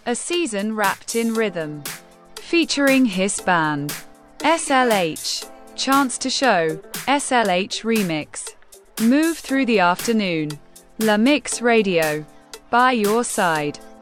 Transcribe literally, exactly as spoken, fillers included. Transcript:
A season wrapped in rhythm. Featuring Hiss Band. S L H. Chance to Show. S L H Remix. Move Through the Afternoon. La Mix Radio. By your side.